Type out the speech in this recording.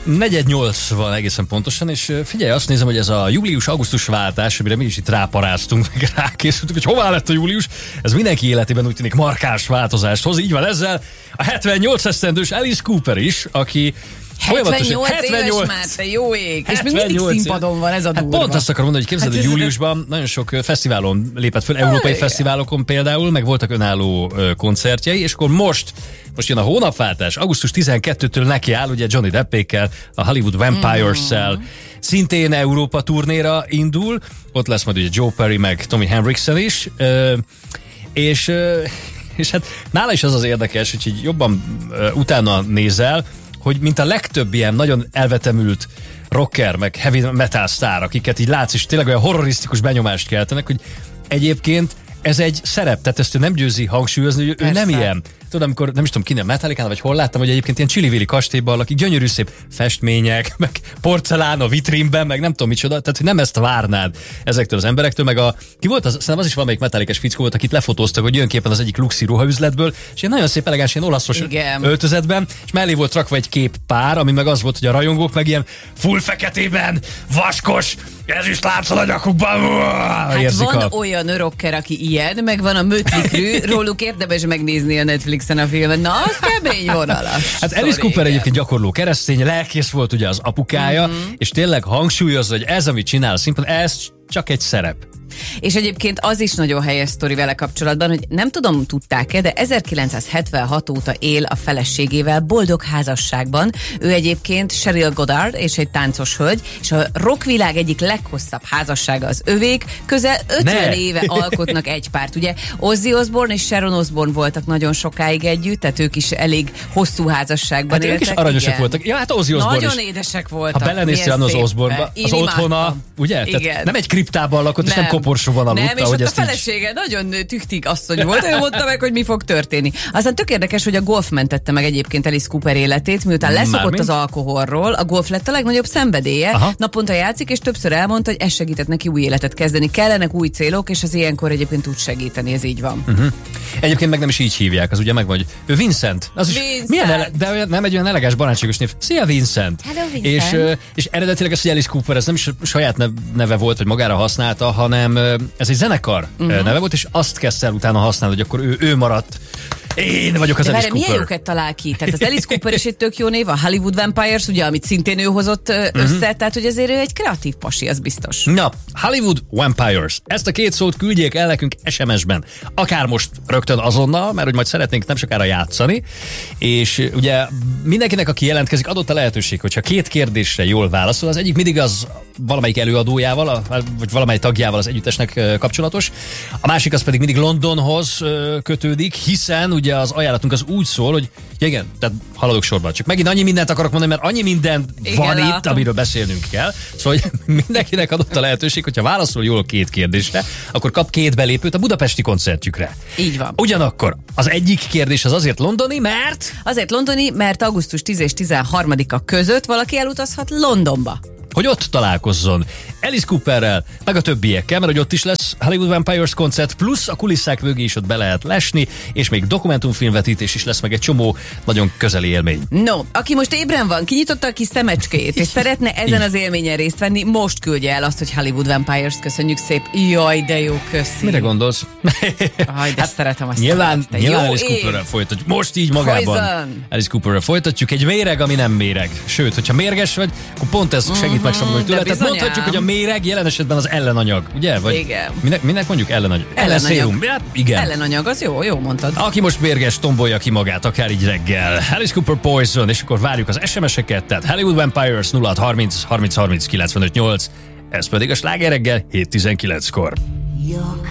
4:08 van egészen pontosan, és figyelj, azt nézem, hogy ez a július-augusztus váltás, amire mi is itt ráparáztunk, meg rákészültünk, hogy hová lett a július, ez mindenki életében úgy tűnik markáns változást hoz. Így van ezzel a 78 esztendős Alice Cooper is, aki 78 éves már, te jó ég! És még mindig színpadon van, ez a durva. Pont azt akarom mondani, hogy képzeld, hogy júliusban nagyon sok fesztiválon lépett föl, európai fesztiválokon például, meg voltak önálló koncertjei, és akkor most jön a hónapváltás, augusztus 12-től neki áll, ugye Johnny Deppékkel, a Hollywood Vampires-szel, szintén Európa turnéra indul, ott lesz majd ugye Joe Perry, meg Tommy Henriksen is, és hát nála is az érdekes, hogy így jobban utána nézel, hogy mint a legtöbb ilyen nagyon elvetemült rocker, meg heavy metal sztár, akiket így látsz, és tényleg olyan horrorisztikus benyomást keltenek, hogy egyébként ez egy szerep, tehát ezt ő nem győzi hangsúlyozni, hogy ő nem ilyen. Tudod, amikor nem is tudom kinek, Metallicánál, vagy hol láttam, hogy egyébként ilyen Chili-Willy kastélyban lakik, gyönyörű szép festmények, meg porcelán a vitrínben, meg nem tudom micsoda, tehát hogy nem ezt várnád ezektől az emberektől, meg ki volt szerintem az is valamelyik Metallicás fickó volt, akit lefotóztak, hogy jön képen az egyik luxi ruhaüzletből, és ilyen nagyon szép elegáns, ilyen olaszos öltözetben, és mellé volt rakva egy képpár, ami meg az volt, hogy a rajongók meg ilyen full feketében, vaskos, ezüst lánccal a nyakukban. Hát van olyan rocker, aki ilyen, meg van a Mötley Crüe, róluk érdemes megnézni a Netflixen a filmet. Na, az kemény vonalas. Hát Alice Cooper egyébként gyakorló keresztény, lelkész volt ugye az apukája, és tényleg hangsúlyozza, hogy ez, amit csinál a színpadon, ez csak egy szerep. És egyébként az is nagyon helyes sztori vele kapcsolatban, hogy nem tudom, tudták-e, de 1976 óta él a feleségével boldog házasságban. Ő egyébként Cheryl Goddard, és egy táncos hölgy, és a rockvilág egyik leghosszabb házassága az övék, közel 50 éve alkotnak egy párt. Ugye Ozzy Osbourne és Sharon Osbourne voltak nagyon sokáig együtt, tehát ők is elég hosszú házasságban éltek. Ők is aranyosak voltak. Ja, hát Ozzy Osbourne nagyon is. édesek voltak. Ha belenéztél az Osbourne-ba, az otthona, ugye? Tehát nem egy kriptában lakott, és nem koporsóban aludt. Nem, és ott a felesége nagyon tüchtig asszony volt, ő mondta meg, hogy mi fog történni. Aztán tök érdekes, hogy a golf mentette meg egyébként Alice Cooper életét, miután leszokott az alkoholról, a golf lett a legnagyobb szenvedélye. Aha. Naponta játszik, és többször elmondta, hogy ez segített neki új életet kezdeni. Kellenek új célok, és az ilyenkor egyébként tud segíteni, ez így van. Egyébként meg nem is így hívják, az ugye meg vagy. Ő Vincent. Az Vincent. Is milyen de nem egy olyan elegáns barátságos név. Szia Vincent. Hello, Vincent. És eredetileg ez, hogy Alice Cooper, ez nem is saját neve volt, vagy magára használta, hanem ez egy zenekar neve volt, és azt kezdte el utána használni, hogy akkor ő maradt. Én vagyok az Alice Cooper. Milyen jókat talál ki? Tehát az Alice Cooper is egy tök jó név, a Hollywood Vampires, ugye, amit szintén ő hozott össze, tehát hogy azért ő egy kreatív pasi, az biztos. Na, Hollywood Vampires. Ezt a két szót küldjék el nekünk SMS-ben. Akár most rögtön azonnal, mert hogy majd szeretnénk nem sokára játszani. És ugye mindenkinek, aki jelentkezik, adott a lehetőség, hogyha két kérdésre jól válaszol, az egyik mindig az valamelyik előadójával, vagy valamelyik tagjával az együttesnek kapcsolatos. A másik az pedig mindig Londonhoz kötődik, hiszen ugye az ajánlatunk az úgy szól, hogy igen, tehát haladok sorban. Csak megint annyi mindent akarok mondani, mert annyi minden van itt, amiről beszélnünk kell. Szóval mindenkinek adott a lehetőség, hogyha válaszol jól két kérdésre, akkor kap két belépőt a budapesti koncertjükre. Így van. Ugyanakkor az egyik kérdés az azért londoni, mert... Azért londoni, mert augusztus 10 és 13-a között valaki elutazhat Londonba. Hogy ott találkozzon Alice Cooperrel, meg a többiekkel, mert hogy ott is lesz Hollywood Vampires koncert, plusz a kulisszák mögé is ott be lehet lesni, és még dokumentumfilmvetítés is lesz, meg egy csomó nagyon közeli élmény. No, aki most ébren van, kinyitotta a kis szemecskét, és szeretne ezen az élményen részt venni, most küldje el azt, hogy Hollywood Vampires, köszönjük szép. Jaj, de jó, köszi. Mire gondolsz? Aj, de szeretem azt. Nyilván Alice Cooperrel folytatjuk. Most így magában. Alice Cooperrel folytatjuk. Egy méreg, ami nem méreg. Sőt, hogyha mérges vagy, akkor pont ez segít megszabadulni tőle. Tehát mondhatjuk, hogy a méreg jelen esetben az ellenanyag, ugye? Vagy igen. Minek mondjuk ellenanyag? Ellenszérum. Ja, igen. Ellenanyag, az jó mondtad. Aki most mérges, tombolja ki magát, akár így reggel. Alice Cooper Poison, és akkor várjuk az SMS-eket, tehát Hollywood Vampires 0630 30 30 95 8, ez pedig a Sláger reggel 7-19-kor.